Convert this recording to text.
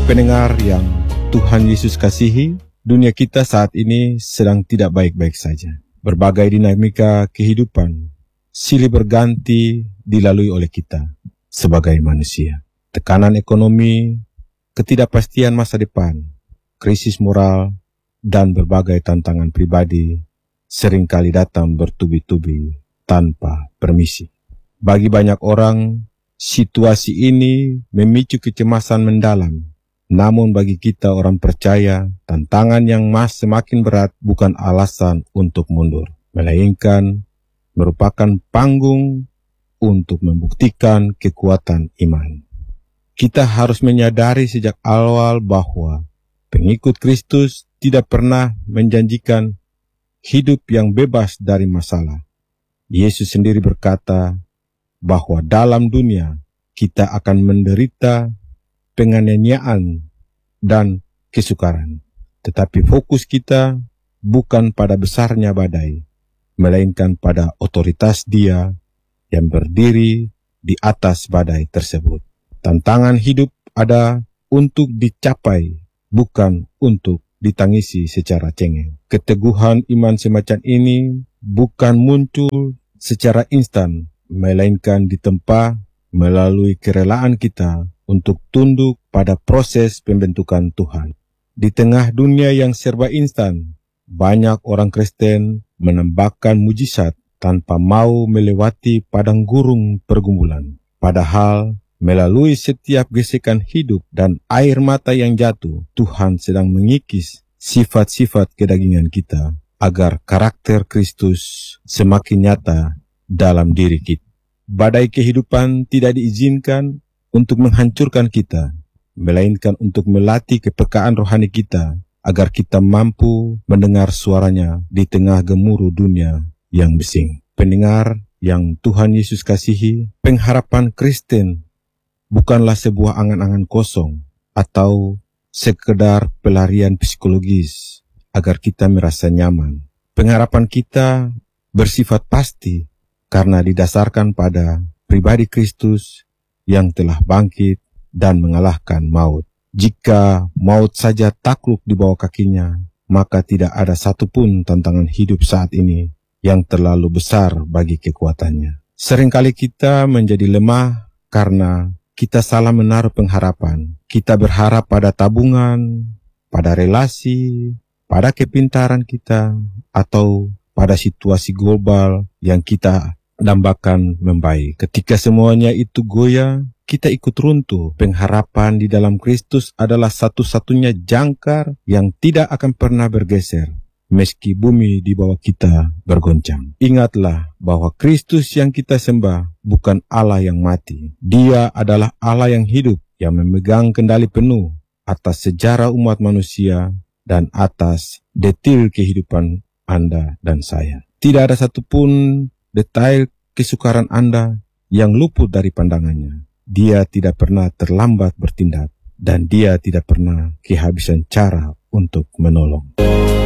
Pendengar yang Tuhan Yesus kasihi, dunia kita saat ini sedang tidak baik-baik saja. Berbagai dinamika kehidupan silih berganti dilalui oleh kita sebagai manusia. Tekanan ekonomi, ketidakpastian masa depan, krisis moral, dan berbagai tantangan pribadi seringkali datang bertubi-tubi tanpa permisi. Bagi banyak orang, situasi ini memicu kecemasan mendalam. Namun bagi kita orang percaya, tantangan yang semakin berat bukan alasan untuk mundur, melainkan merupakan panggung untuk membuktikan kekuatan iman. Kita harus menyadari sejak awal bahwa pengikut Kristus tidak pernah menjanjikan hidup yang bebas dari masalah. Yesus sendiri berkata bahwa dalam dunia kita akan menderita penganiayaan dan kesukaran. Tetapi fokus kita bukan pada besarnya badai, melainkan pada otoritas Dia yang berdiri di atas badai tersebut. Tantangan hidup ada untuk dicapai, bukan untuk ditangisi secara cengeng. Keteguhan iman semacam ini bukan muncul secara instan, melainkan ditempa melalui kerelaan kita untuk tunduk pada proses pembentukan Tuhan. Di tengah dunia yang serba instan, banyak orang Kristen menambahkan mujizat tanpa mau melewati padang gurun pergumulan. Padahal, melalui setiap gesekan hidup dan air mata yang jatuh, Tuhan sedang mengikis sifat-sifat kedagingan kita agar karakter Kristus semakin nyata dalam diri kita. Badai kehidupan tidak diizinkan untuk menghancurkan kita, melainkan untuk melatih kepekaan rohani kita agar kita mampu mendengar suaranya di tengah gemuruh dunia yang bising. Pendengar yang Tuhan Yesus kasihi, pengharapan Kristen bukanlah sebuah angan-angan kosong atau sekedar pelarian psikologis agar kita merasa nyaman. Pengharapan kita bersifat pasti karena didasarkan pada pribadi Kristus yang telah bangkit dan mengalahkan maut. Jika maut saja takluk di bawah kakinya, maka tidak ada satupun tantangan hidup saat ini yang terlalu besar bagi kekuatannya. Seringkali kita menjadi lemah karena kita salah menaruh pengharapan. Kita berharap pada tabungan, pada relasi, pada kepintaran kita, atau pada situasi global yang kita dambakan membaik. Ketika semuanya itu goyah, kita ikut runtuh. Pengharapan di dalam Kristus adalah satu-satunya jangkar yang tidak akan pernah bergeser, meski bumi di bawah kita bergoncang. Ingatlah bahwa Kristus yang kita sembah bukan Allah yang mati. Dia adalah Allah yang hidup, yang memegang kendali penuh atas sejarah umat manusia dan atas detil kehidupan Anda dan saya. Tidak ada satupun detail kesukaran Anda yang luput dari pandangannya. Dia tidak pernah terlambat bertindak, dan Dia tidak pernah kehabisan cara untuk menolong.